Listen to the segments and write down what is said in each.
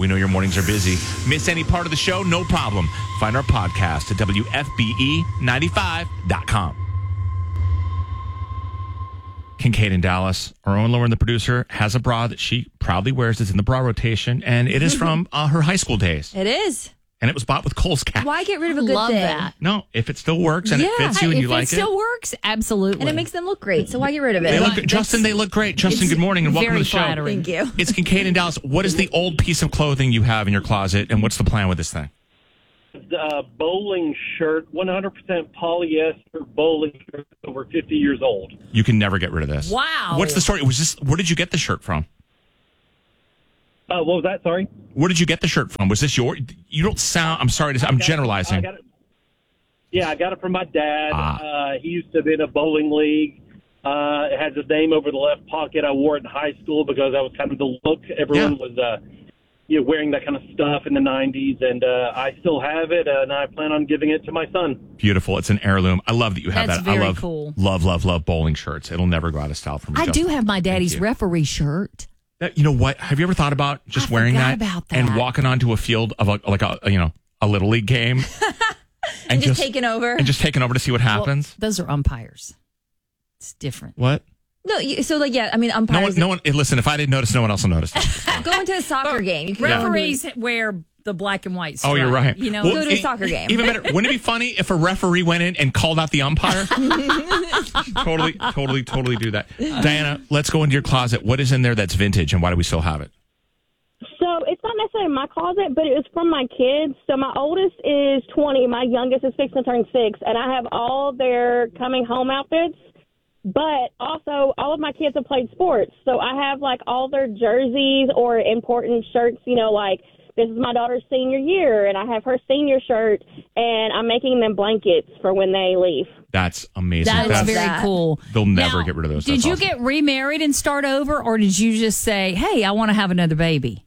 We know your mornings are busy. Miss any part of the show? No problem. Find our podcast at WFBE95.com. Kincaid in Dallas, our own Lauren, the producer, has a bra that she proudly wears. It's in the bra rotation, and it is from her high school days. It is. And it was bought with Kohl's Cash. Why get rid of a good Love thing? that. No, if it still works and it fits you and you like If it still works, absolutely. And it makes them look great, so why get rid of it? They look, Justin, they look great. Justin, good morning and welcome to the show. Flattering. Thank you. It's Kincaid in Dallas. What is the old piece of clothing you have in your closet, and what's the plan with this thing? Bowling shirt, 100% polyester bowling shirt, over 50 years old. You can never get rid of this. Wow. What's the story? Was this? Where did you get the shirt from? What was that? Sorry? Where did you get the shirt from? Was this your? You don't sound. I'm sorry. I'm generalizing. I got it from my dad. He used to be in a bowling league. It has his name over the left pocket. I wore it in high school because that was kind of the look. Everyone was wearing that kind of stuff in the 90s, and I still have it, and I plan on giving it to my son. Beautiful. It's an heirloom. I love that you have That's that. very I love, cool. love bowling shirts. It'll never go out of style for me. I Justin. do have my daddy's Thank you. referee shirt. You know what? Have you ever thought about just I wearing forgot that, about that. and walking onto a field of a little league game and just taking over? and just taking over to see what happens? Those are umpires. It's different. What? No, umpires. No one. Listen, if I didn't notice, no one else will notice. Go into a soccer game. You can Referees wear the black and white stripe. Oh, you're right. You know, Go to a soccer game. Even better. Wouldn't it be funny if a referee went in and called out the umpire? Totally do that. Diana, let's go into your closet. What is in there that's vintage, and why do we still have it? So it's not necessarily in my closet, but it was from my kids. So my oldest is 20. My youngest is fixing to turn 6. And I have all their coming home outfits. But also, all of my kids have played sports. So I have, like, all their jerseys or important shirts, like this is my daughter's senior year, and I have her senior shirt, and I'm making them blankets for when they leave. That's amazing. That's very cool. They'll never Now, get rid of those. Did That's you awesome. get remarried and start over, or did you just say, hey, I want to have another baby?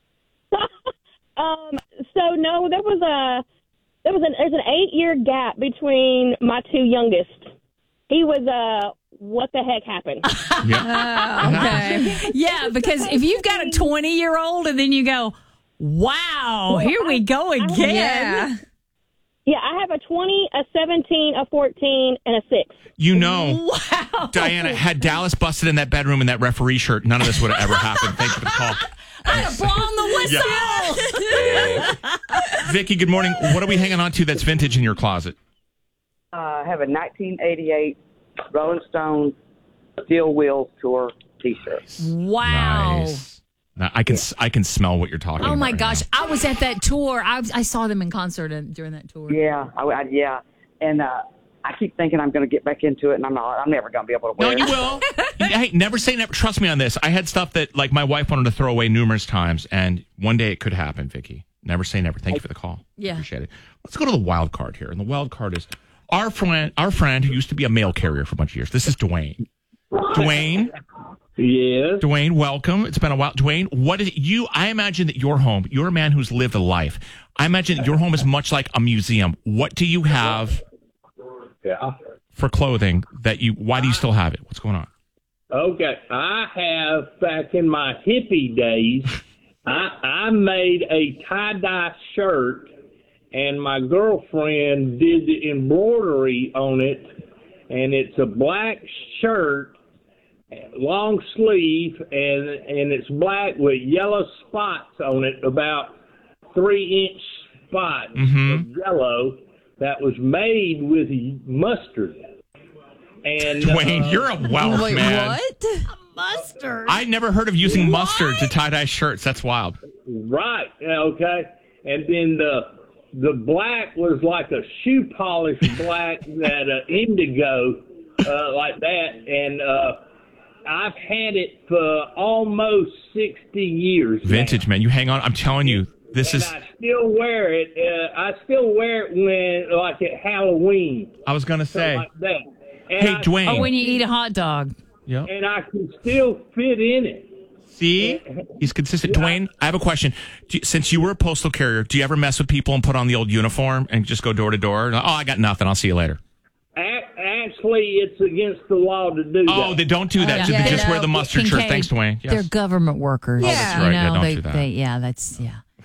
So, no, there's an 8-year gap between my two youngest. He was what the heck happened? Okay. Yeah, because if you've got a 20-year-old and then you go, wow, here we go again. Yeah, I have a 20, a 17, a 14, and a 6. Wow. Diana, had Dallas busted in that bedroom in that referee shirt, none of this would have ever happened. Thank you for the call. I'd have blown the whistle. Vicky, good morning. What are we hanging on to that's vintage in your closet? I have a 1988 Rolling Stones Steel Wheels Tour T-shirt. Wow. Nice. Now, I can smell what you're talking about. Oh, my right gosh. now. I was at that tour. I saw them in concert during that tour. Yeah, and I keep thinking I'm going to get back into it, and I'm not. I'm never going to be able to wear No, it. you will. Hey, never say never. Trust me on this. I had stuff that, like, my wife wanted to throw away numerous times, and one day it could happen, Vicky. Never say never. Thank you for the call. Yeah. Appreciate it. Let's go to the wild card here. And the wild card is our friend who used to be a mail carrier for a bunch of years. This is Dwayne. Dwayne. Yes. Dwayne, welcome. It's been a while. Dwayne, what is you? I imagine that your home, you're a man who's lived a life. I imagine that your home is much like a museum. What do you have for clothing why do you still have it? What's going on? Okay, I have, back in my hippie days, I made a tie-dye shirt, and my girlfriend did the embroidery on it, and it's a black shirt, long sleeve, and it's black with yellow spots on it, about 3-inch spots of yellow that was made with mustard. And Dwayne, you're a wealth Wait, man. what? Mustard. I never heard of using mustard to tie-dye shirts. That's wild. Right, okay. And then the black was like a shoe polish black, that indigo, like that. And I've had it for almost 60 years. Vintage, now. man. You hang on. I'm telling you, this And is. I still wear it. I still wear it when, like, at Halloween. I was going to say. Like that. And Hey, Dwayne. Oh, when you eat a hot dog. Yep. And I can still fit in it. See? He's consistent. Dwayne, I have a question. Since you were a postal carrier, do you ever mess with people and put on the old uniform and just go door to door? Oh, I got nothing. I'll see you later. Actually, it's against the law to do that. Oh, they don't do that. yeah. They just wear the mustard shirt. Kincaid, Thanks, Dwayne. Yes. They're government workers. Yeah. Oh, that's right. You know, Yeah, don't do that. that's.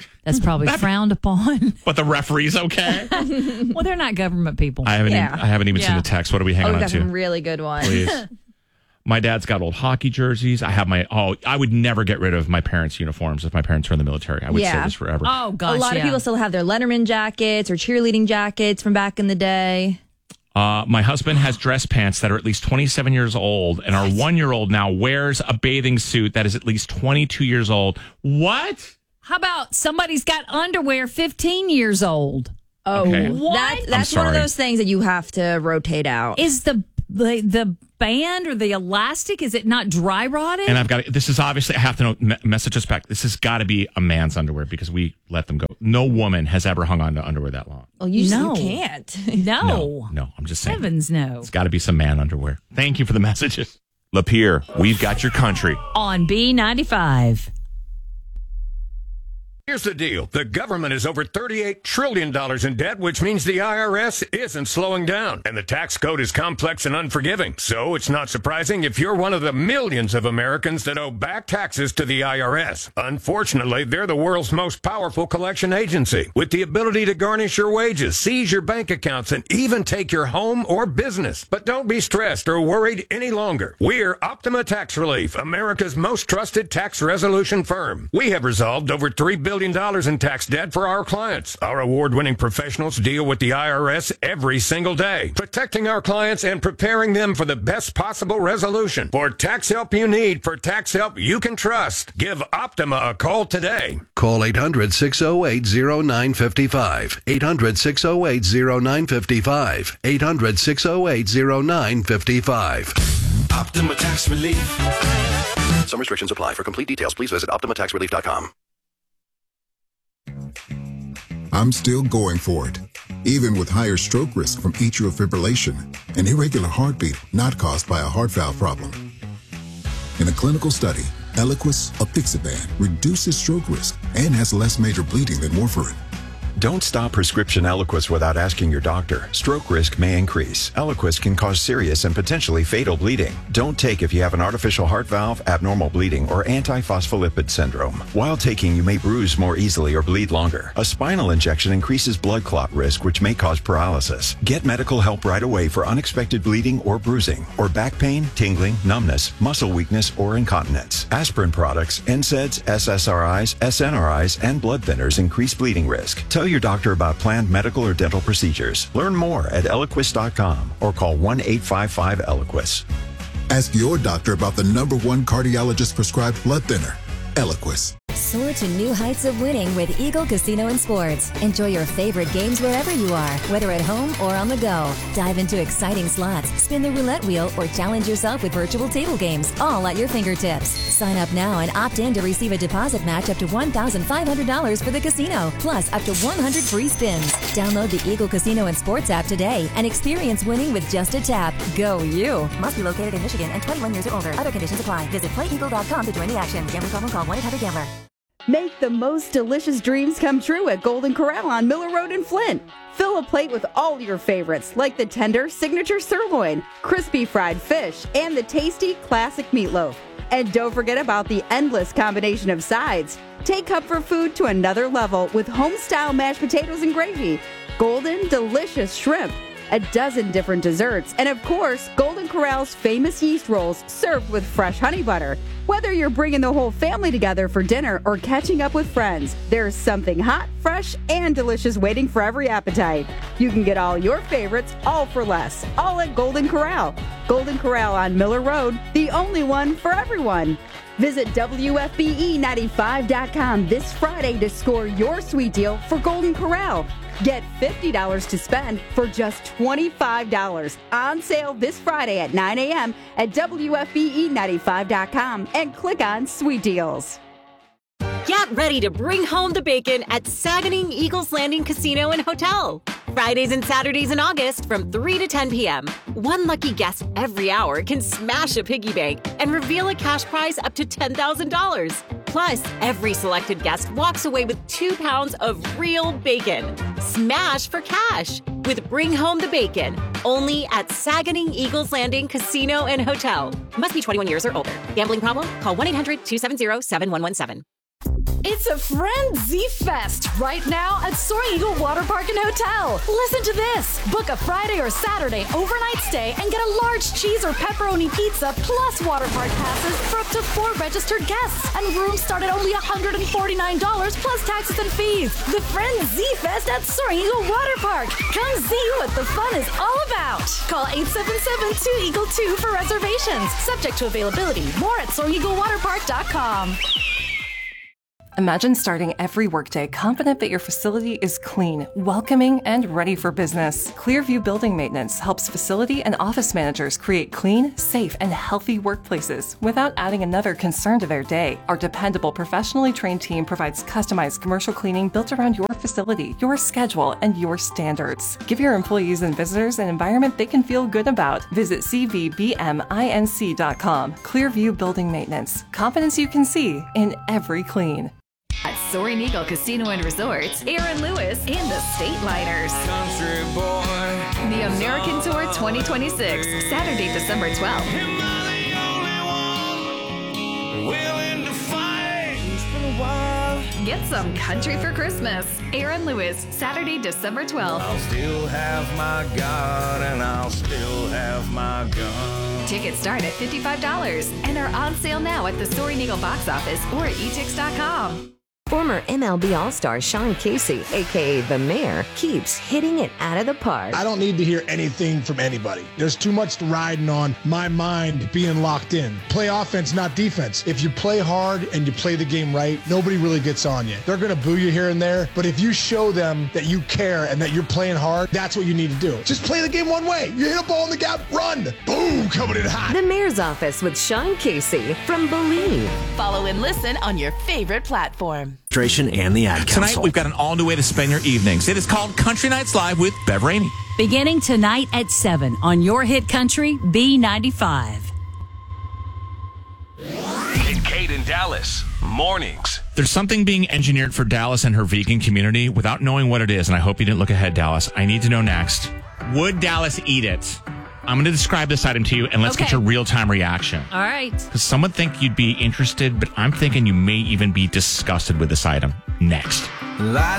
That's probably frowned upon. But the referee's okay. Well, they're not government people. I haven't even seen the text. What are we hanging on got to? some really good ones. Please. My dad's got old hockey jerseys. I would never get rid of my parents' uniforms if my parents were in the military. I would say this forever. Oh, gosh. A lot of people still have their Letterman jackets or cheerleading jackets from back in the day. My husband has dress pants that are at least 27 years old, and our 1-year-old now wears a bathing suit that is at least 22 years old. What? How about somebody's got underwear 15 years old? Oh, okay. What? That's one of those things that you have to rotate out. Is the band or the elastic, is it not dry rotted? And this is obviously, I have to know, message us back. This has got to be a man's underwear because we let them go. No woman has ever hung on to underwear that long. Well, you can't. No, I'm just saying. Heavens, no. It's got to be some man underwear. Thank you for the messages. Lapeer, we've got your country. On B95. Here's the deal. The government is over $38 trillion in debt, which means the IRS isn't slowing down. And the tax code is complex and unforgiving. So it's not surprising if you're one of the millions of Americans that owe back taxes to the IRS. Unfortunately, they're the world's most powerful collection agency, with the ability to garnish your wages, seize your bank accounts, and even take your home or business. But don't be stressed or worried any longer. We're Optima Tax Relief, America's most trusted tax resolution firm. We have resolved over $3 billion in tax debt for our clients. Our award-winning professionals deal with the IRS every single day, protecting our clients and preparing them for the best possible resolution. For tax help you need, for tax help you can trust, give Optima a call today. Call 800-608-0955. 800-608-0955. 800-608-0955. Optima Tax Relief. Some restrictions apply. For complete details, please visit OptimaTaxRelief.com. I'm still going for it, even with higher stroke risk from atrial fibrillation, an irregular heartbeat not caused by a heart valve problem. In a clinical study, Eliquis, apixaban, reduces stroke risk and has less major bleeding than warfarin. Don't stop prescription Eliquis without asking your doctor. Stroke risk may increase. Eliquis can cause serious and potentially fatal bleeding. Don't take if you have an artificial heart valve, abnormal bleeding, or antiphospholipid syndrome. While taking, you may bruise more easily or bleed longer. A spinal injection increases blood clot risk, which may cause paralysis. Get medical help right away for unexpected bleeding or bruising, or back pain, tingling, numbness, muscle weakness, or incontinence. Aspirin products, NSAIDs, SSRIs, SNRIs, and blood thinners increase bleeding risk. Tell your doctor about planned medical or dental procedures. Learn more at Eliquis.com or call 1-855-ELIQUIS. Ask your doctor about the #1 cardiologist prescribed blood thinner, Eliquis. Soar to new heights of winning with Eagle Casino and Sports. Enjoy your favorite games wherever you are, whether at home or on the go. Dive into exciting slots, spin the roulette wheel, or challenge yourself with virtual table games, all at your fingertips. Sign up now and opt in to receive a deposit match up to $1,500 for the casino, plus up to 100 free spins. Download the Eagle Casino and Sports app today and experience winning with just a tap. Go you! Must be located in Michigan and 21 years or older. Other conditions apply. Visit playeagle.com to join the action. Gambling problem? Call 1-800-GAMBLER. Make the most delicious dreams come true at Golden Corral on Miller Road in Flint. Fill a plate with all your favorites, like the tender signature sirloin, crispy fried fish, and the tasty classic meatloaf. And don't forget about the endless combination of sides. Take comfort food to another level with home-style mashed potatoes and gravy, golden, delicious shrimp, a dozen different desserts, and of course, Golden Corral's famous yeast rolls served with fresh honey butter. Whether you're bringing the whole family together for dinner or catching up with friends, there's something hot, fresh, and delicious waiting for every appetite. You can get all your favorites, all for less, all at Golden Corral. Golden Corral on Miller Road, the only one for everyone. Visit WFBE95.com this Friday to score your sweet deal for Golden Corral. Get $50 to spend for just $25. On sale this Friday at 9 a.m. at WFBE95.com and click on Sweet Deals. Get ready to bring home the bacon at Saganing Eagles Landing Casino and Hotel. Fridays and Saturdays in August from 3 to 10 p.m. One lucky guest every hour can smash a piggy bank and reveal a cash prize up to $10,000. Plus, every selected guest walks away with 2 pounds of real bacon. Smash for cash with Bring Home the Bacon, only at Saganing Eagles Landing Casino and Hotel. Must be 21 years or older. Gambling problem? Call 1-800-270-7117. It's a Frenzy Fest right now at Soaring Eagle Water Park and Hotel. Listen to this. Book a Friday or Saturday overnight stay and get a large cheese or pepperoni pizza plus water park passes for up to 4 registered guests. And rooms start at only $149 plus taxes and fees. The Frenzy Fest at Soaring Eagle Water Park. Come see what the fun is all about. Call 877-2EAGLE-2 for reservations. Subject to availability. More at SoaringEagleWaterPark.com. Imagine starting every workday confident that your facility is clean, welcoming, and ready for business. Clearview Building Maintenance helps facility and office managers create clean, safe, and healthy workplaces without adding another concern to their day. Our dependable, professionally trained team provides customized commercial cleaning built around your facility, your schedule, and your standards. Give your employees and visitors an environment they can feel good about. Visit cvbminc.com. Clearview Building Maintenance. Confidence you can see in every clean. At Soaring Eagle Casino and Resorts, Aaron Lewis and the State Liners. Country boy. The American Tour 2026, Saturday, December 12th. Get some country for Christmas. Aaron Lewis, Saturday, December 12th. I'll still have my God and I'll still have my gun. Tickets start at $55 and are on sale now at the Soaring Eagle box office or at etix.com. Former MLB All-Star Sean Casey, a.k.a. The Mayor, keeps hitting it out of the park. I don't need to hear anything from anybody. There's too much riding on my mind being locked in. Play offense, not defense. If you play hard and you play the game right, nobody really gets on you. They're going to boo you here and there, but if you show them that you care and that you're playing hard, that's what you need to do. Just play the game one way. You hit a ball in the gap, run. Boom, coming in hot. The Mayor's Office with Sean Casey from Believe. Follow and listen on your favorite platform. And the Ad Council. Tonight, we've got an all-new way to spend your evenings. It is called Country Nights Live with Bev Rainey. Beginning tonight at 7 on your hit country, B95. Kate in Dallas, mornings. There's something being engineered for Dallas and her vegan community without knowing what it is, and I hope you didn't look ahead, Dallas. I need to know next. Would Dallas eat it? I'm going to describe this item to you, and let's get your real-time reaction. All right. Because some would think you'd be interested, but I'm thinking you may even be disgusted with this item. Next. Lights